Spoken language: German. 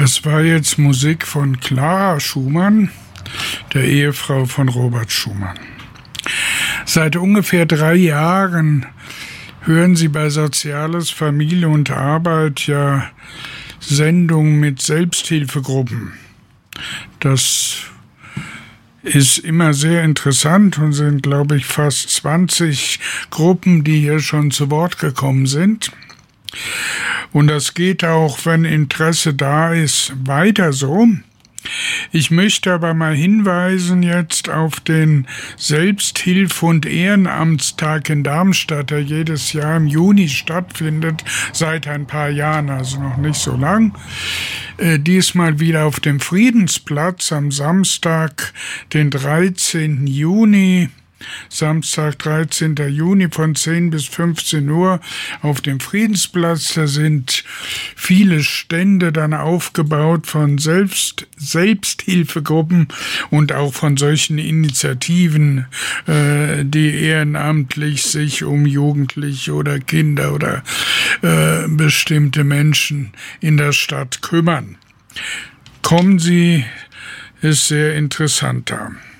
Das war jetzt Musik von Clara Schumann, der Ehefrau von Robert Schumann. Seit ungefähr 3 Jahren hören Sie bei Soziales, Familie und Arbeit ja Sendungen mit Selbsthilfegruppen. Das ist immer sehr interessant und sind, glaube ich, fast 20 Gruppen, die hier schon zu Wort gekommen sind. Und das geht auch, wenn Interesse da ist, weiter so. Ich möchte aber mal hinweisen jetzt auf den Selbsthilfe- und Ehrenamtstag in Darmstadt, der jedes Jahr im Juni stattfindet, seit ein paar Jahren, also noch nicht so lang. Diesmal wieder auf dem Friedensplatz am Samstag, den 13. Juni. Samstag, 13. Juni von 10 bis 15 Uhr auf dem Friedensplatz. Da sind viele Stände dann aufgebaut von Selbsthilfegruppen und auch von solchen Initiativen, die ehrenamtlich sich um Jugendliche oder Kinder oder bestimmte Menschen in der Stadt kümmern. Kommen Sie, ist sehr interessant da.